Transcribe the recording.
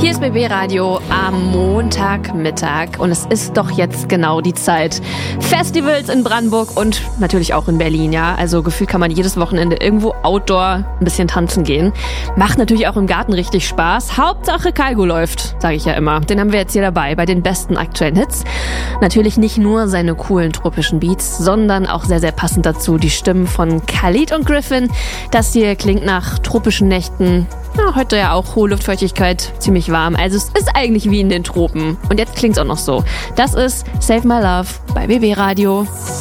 Hier ist BB Radio am Montagmittag und es ist doch jetzt genau die Zeit. Festivals in Brandenburg und natürlich auch in Berlin, ja. Also gefühlt kann man jedes Wochenende irgendwo outdoor ein bisschen tanzen gehen. Macht natürlich auch im Garten richtig Spaß. Hauptsache Kygo läuft, sage ich ja immer. Den haben wir jetzt hier dabei bei den besten aktuellen Hits. Natürlich nicht nur seine coolen tropischen Beats, sondern auch sehr, sehr passend dazu die Stimmen von Khalid und Griffin. Das hier klingt nach tropischen Nächten. Ja, heute ja auch hohe Luftfeuchtigkeit, ziemlich warm. Also es ist eigentlich wie in den Tropen. Und jetzt klingt's auch noch so. Das ist Save My Love bei BB Radio.